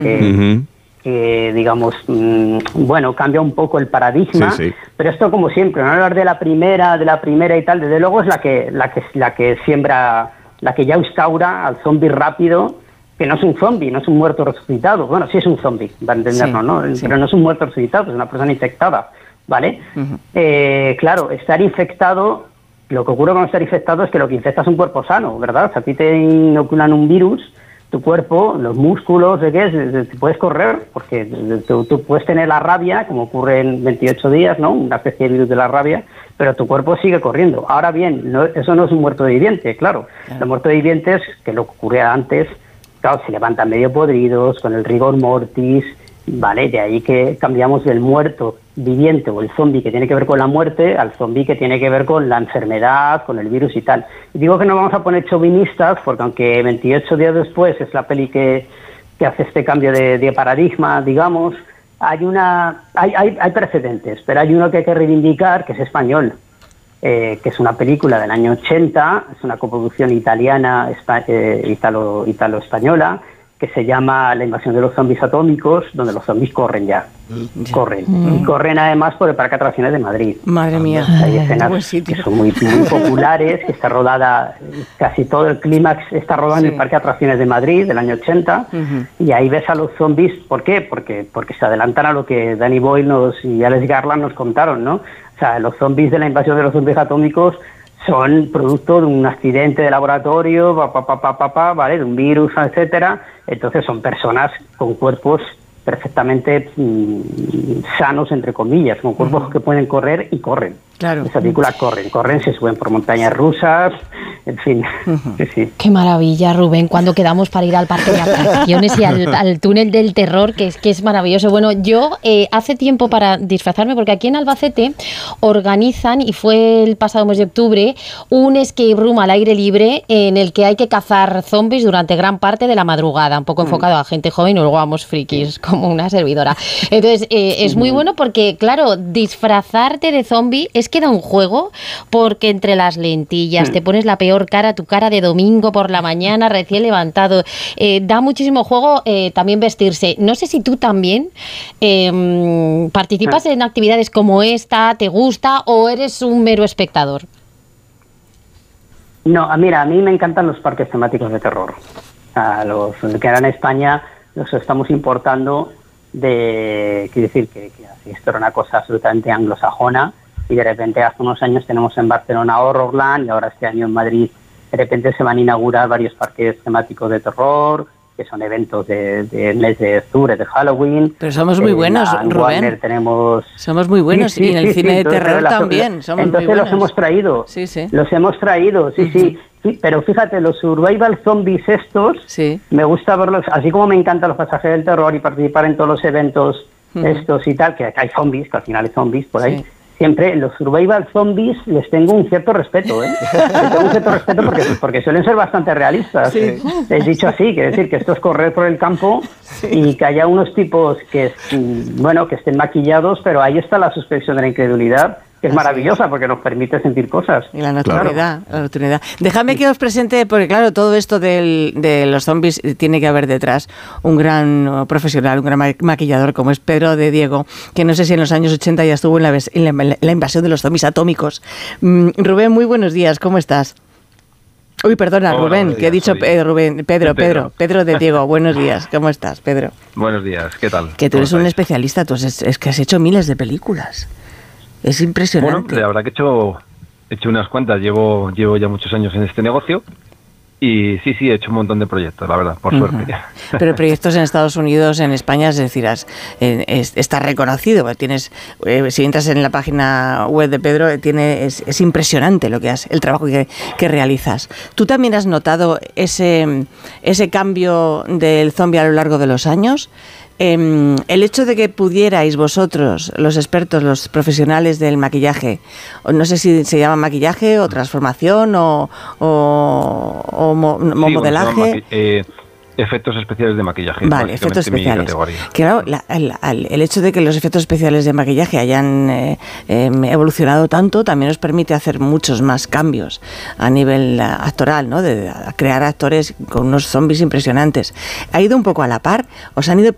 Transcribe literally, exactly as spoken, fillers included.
Eh, uh-huh. que digamos, mmm, bueno, cambia un poco el paradigma, sí, sí. pero esto como siempre, no hablar de la primera, de la primera y tal, desde luego es la que, la que, la que siembra, la que ya instaura al zombie rápido, que no es un zombie, no es un muerto resucitado, bueno, sí es un zombie, para entendernos, sí, ¿no? Sí. Pero no es un muerto resucitado, es una persona infectada, ¿vale? Uh-huh. Eh, claro, estar infectado, lo que ocurre con estar infectado es que lo que infecta es un cuerpo sano, ¿verdad? O sea, a ti te inoculan un virus, tu cuerpo, los músculos, ¿de qué es? Te puedes correr, porque tú, tú puedes tener la rabia, como ocurre en veintiocho días, ¿no? Una especie de virus de la rabia, pero tu cuerpo sigue corriendo. Ahora bien, no, eso no es un muerto viviente, claro. claro. Los muertos vivientes, que lo que ocurría antes, claro, se levantan medio podridos, con el rigor mortis, ¿vale? De ahí que cambiamos del muerto viviente o el zombie que tiene que ver con la muerte al zombie que tiene que ver con la enfermedad, con el virus y tal. Y digo que no vamos a poner chauvinistas porque aunque veintiocho días después es la peli que, que hace este cambio de, de paradigma, digamos, hay una hay, hay, hay precedentes, pero hay uno que hay que reivindicar, que es español, eh, que es una película del año ochenta, es una coproducción italiana, espa, eh, italo, italo-española, que se llama La invasión de los zombies atómicos, donde los zombies corren ya, corren. Mm. Y corren además por el Parque de Atracciones de Madrid. Madre mía. Hay escenas que son muy, muy populares, que está rodada, casi todo el clímax está rodado sí. en el Parque de Atracciones de Madrid, del año ochenta, uh-huh. y ahí ves a los zombies, ¿por qué? Porque, porque se adelantan a lo que Danny Boyle nos, y Alex Garland nos contaron, ¿no? O sea, los zombies de La invasión de los zombies atómicos son producto de un accidente de laboratorio, pa, pa, pa, pa, pa, pa, ¿vale? De un virus, etcétera. Entonces son personas con cuerpos perfectamente mmm, sanos, entre comillas, con cuerpos uh-huh. que pueden correr y corren. Claro. Esa película corren, corren, se suben por montañas rusas, en fin. Uh-huh. Sí, sí. Qué maravilla, Rubén, cuando quedamos para ir al parque de atracciones y al, al túnel del terror, que es que es maravilloso. Bueno, yo eh, hace tiempo para disfrazarme, porque aquí en Albacete organizan, y fue el pasado mes de octubre, un escape room al aire libre en el que hay que cazar zombies durante gran parte de la madrugada, un poco uh-huh. enfocado a gente joven, y luego vamos frikis, como una servidora. Entonces, eh, es muy bueno porque, claro, disfrazarte de zombie es que da un juego, porque entre las lentillas sí. te pones la peor cara, tu cara de domingo por la mañana, recién levantado. Eh, da muchísimo juego eh, también vestirse. No sé si tú también eh, participas sí. en actividades como esta, ¿te gusta o eres un mero espectador? No, mira, a mí me encantan los parques temáticos de terror. A los que eran en España los estamos importando de, quiero decir, que, que esto era una cosa absolutamente anglosajona, y de repente hace unos años tenemos en Barcelona Horrorland, y ahora este año en Madrid de repente se van a inaugurar varios parques temáticos de terror, que son eventos de, de mes de octubre, de Halloween. Pero somos muy buenos, en Rubén. Warner tenemos... Somos muy buenos, sí, sí, y en el sí, cine sí, de terror las, también. Somos entonces muy los hemos traído. Sí, sí. Los hemos traído, sí, uh-huh. sí. Sí, pero fíjate, los survival zombies estos, sí. me gusta verlos, así como me encantan los pasajeros del terror y participar en todos los eventos uh-huh. estos y tal, que hay zombies, que al final hay zombies por ahí. Sí. Siempre los survival zombies les tengo un cierto respeto, ¿eh? Les tengo un cierto respeto porque, porque suelen ser bastante realistas. Sí. Es dicho así, quiere decir que esto es correr por el campo sí. y que haya unos tipos que, bueno, que estén maquillados, pero ahí está la suspensión de la incredulidad, que es maravillosa porque nos permite sentir cosas. Y la naturalidad, claro. la naturalidad. Déjame que os presente, porque claro, todo esto del, de los zombies tiene que haber detrás un gran profesional, un gran maquillador como es Pedro de Diego, que no sé si en los años ochenta ya estuvo en la, en la, la invasión de los zombies atómicos. Mm, Rubén, muy buenos días, ¿cómo estás? Uy, perdona, Hola, Rubén, que he dicho eh, Rubén, Pedro, Pedro, Pedro, Pedro de Diego, buenos días, ¿cómo estás, Pedro? Buenos días, ¿qué tal? Que tú eres un especialista, tú es, es que has hecho miles de películas. Es impresionante. Bueno, la verdad que he hecho, he hecho unas cuantas, llevo llevo ya muchos años en este negocio y sí, sí, he hecho un montón de proyectos, la verdad, por uh-huh. suerte. Pero proyectos en Estados Unidos, en España, es decir, has, eh, es, está reconocido. Tienes, eh, si entras en la página web de Pedro, tiene, es, es impresionante lo que has, el trabajo que, que realizas. ¿Tú también has notado ese, ese cambio del zombie a lo largo de los años? Eh, el hecho de que pudierais vosotros, los expertos, los profesionales del maquillaje, no sé si se llama maquillaje o transformación o, o, o, mo, sí, o modelaje... Bueno, maqui- eh, efectos especiales de maquillaje. Vale, efectos especiales. Claro, la, la, el hecho de que los efectos especiales de maquillaje hayan eh, eh, evolucionado tanto también nos permite hacer muchos más cambios a nivel actoral, ¿no? De, de crear actores con unos zombies impresionantes. ¿Ha ido un poco a la par? ¿Os han ido